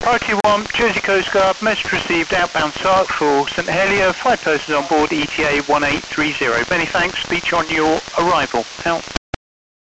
Priority 1, Jersey Coast Guard, message received outbound Sark for St Helier, 5 persons on board ETA 1830. Many thanks, speech on your arrival. Out.